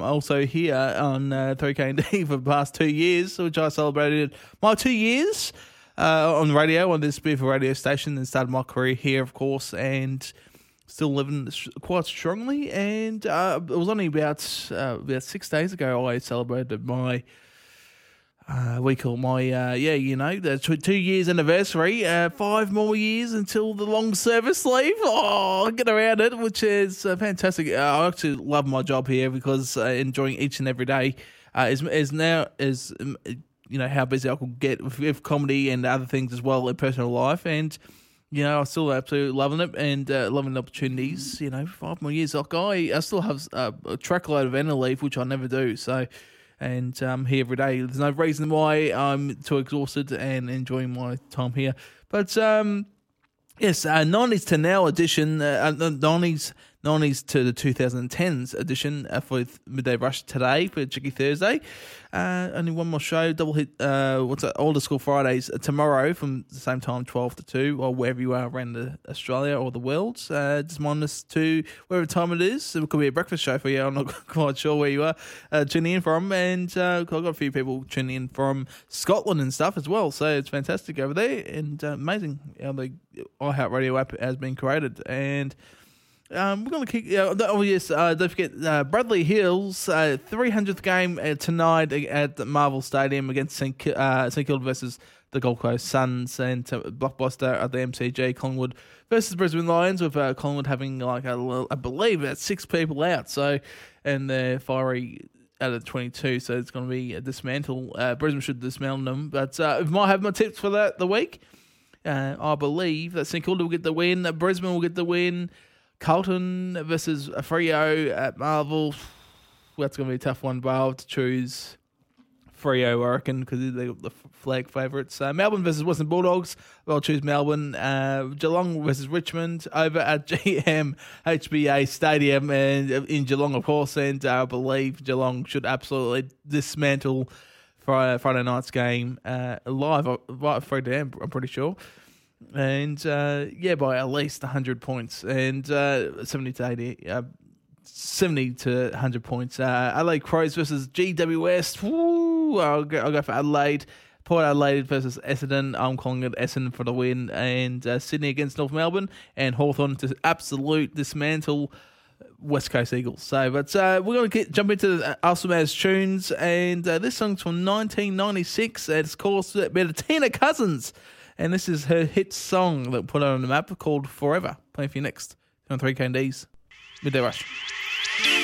also here on 3KND for the past 2 years, which I celebrated my 2 years on radio, on this beautiful radio station, and started my career here, of course, and still living quite strongly. And it was only about 6 days ago I celebrated my the 2 years anniversary. 5 more years until the long service leave. Oh, get around it, which is fantastic. I actually love my job here because enjoying each and every day is how busy I could get with comedy and other things as well in personal life. And I'm still absolutely loving it and loving the opportunities. 5 more years. Like I still have a truckload of annual leave, which I never do. So. And I'm here every day. There's no reason why I'm too exhausted and enjoying my time here. But yes, 90s to now edition, 90s to the 2010s edition for Midday Rush today for Chicky Thursday. Only one more show, double hit, Older School Fridays tomorrow from the same time, 12 to 2, or wherever you are around Australia or the world. Just minus 2, whatever time it is. It could be a breakfast show for you. I'm not quite sure where you are tuning in from. And I've got a few people tuning in from Scotland and stuff as well. So it's fantastic over there and amazing how the iHeartRadio app has been created. And we're going to kick... don't forget Bradley Hill's 300th game tonight at the Marvel Stadium against St Kilda versus the Gold Coast Suns, and Blockbuster at the MCG. Collingwood versus Brisbane Lions, with Collingwood having I believe about 6 people out. So, and they're fiery out of 22, so it's going to be a dismantle. Brisbane should dismantle them, but I might have my tips for that the week. I believe that St Kilda will get the win, Brisbane will get the win. Carlton versus Freo at Marvel. That's going to be a tough one, but I'll have to choose Freo, I reckon, because they're the flag favourites. Melbourne versus Western Bulldogs. I'll choose Melbourne. Geelong versus Richmond over at HBA Stadium and in Geelong, of course. And I believe Geelong should absolutely dismantle Friday night's game live, right, 3 a.m. I'm pretty sure. And by at least 100 points and 70 to 100 points. Adelaide Crows versus GWS. Woo, I'll go for Adelaide. Port Adelaide versus Essendon. I'm calling it Essendon for the win. And Sydney against North Melbourne, and Hawthorn to absolute dismantle West Coast Eagles. So, but we're going to jump into the Awesome As Tunes, and this song's from 1996. It's called Tina Cousins. And this is her hit song that put her on the map called Forever. Playing for you next on 3KND's Midday Rush.